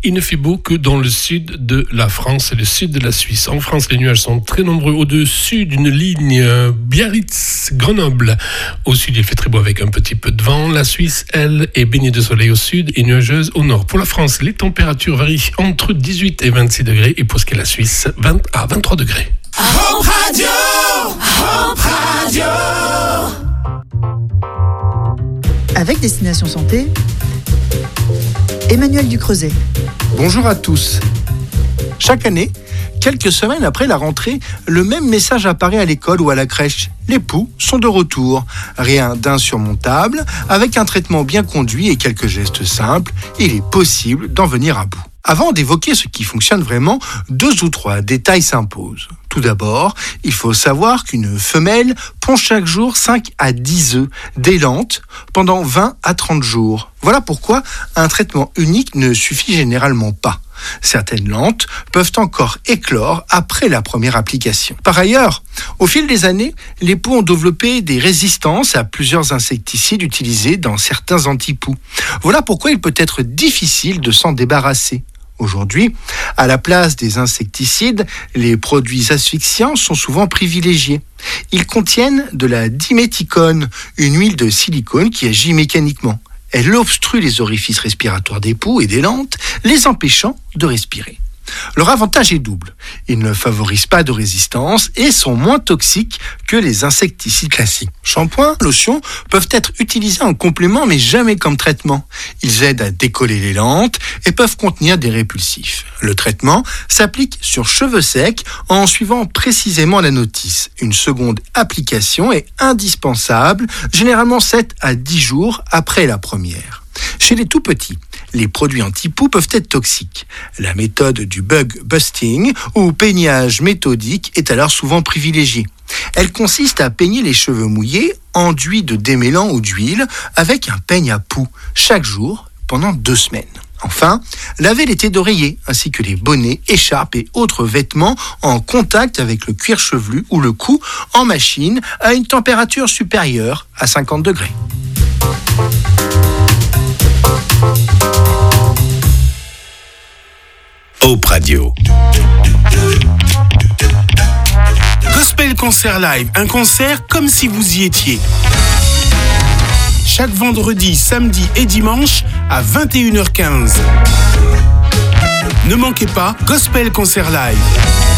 Il ne fait beau que dans le sud de la France et le sud de la Suisse. En France, les nuages sont très nombreux au-dessus d'une ligne Biarritz-Grenoble. Au sud, il fait très beau avec un petit peu de vent. La Suisse, elle, est baignée de soleil au sud et nuageuse au nord. Pour la France, les températures varient entre 18 et 26 degrés. Et pour ce qui est la Suisse, 20 à 23 degrés. Hope Radio, Hope Radio. Avec Destination Santé, Emmanuel Ducreuset. Bonjour à tous. Chaque année, quelques semaines après la rentrée, le même message apparaît à l'école ou à la crèche. Les poux sont de retour. Rien d'insurmontable, avec un traitement bien conduit et quelques gestes simples, il est possible d'en venir à bout. Avant d'évoquer ce qui fonctionne vraiment, 2 ou 3 détails s'imposent. Tout d'abord, il faut savoir qu'une femelle pond chaque jour 5 à 10 œufs, des lentes, pendant 20 à 30 jours. Voilà pourquoi un traitement unique ne suffit généralement pas. Certaines lentes peuvent encore éclore après la première application. Par ailleurs, au fil des années, les poux ont développé des résistances à plusieurs insecticides utilisés dans certains antipoux. Voilà pourquoi il peut être difficile de s'en débarrasser. Aujourd'hui, à la place des insecticides, les produits asphyxiants sont souvent privilégiés. Ils contiennent de la diméthicone, une huile de silicone qui agit mécaniquement. Elle obstrue les orifices respiratoires des poux et des lentes, les empêchant de respirer. Leur avantage est double. Ils ne favorisent pas de résistance et sont moins toxiques que les insecticides classiques. Shampoing, lotion peuvent être utilisés en complément mais jamais comme traitement. Ils aident à décoller les lentes et peuvent contenir des répulsifs. Le traitement s'applique sur cheveux secs en suivant précisément la notice. Une seconde application est indispensable, généralement 7 à 10 jours après la première. Chez les tout petits, les produits anti-poux peuvent être toxiques. La méthode du bug busting ou peignage méthodique est alors souvent privilégiée. Elle consiste à peigner les cheveux mouillés, enduits de démêlant ou d'huile, avec un peigne à poux, chaque jour pendant 2 semaines. Enfin, laver les têtes d'oreiller, ainsi que les bonnets, écharpes et autres vêtements en contact avec le cuir chevelu ou le cou en machine à une température supérieure à 50 degrés. Hope Radio. Gospel Concert Live, un concert comme si vous y étiez. Chaque vendredi, samedi et dimanche à 21h15. Ne manquez pas Gospel Concert Live.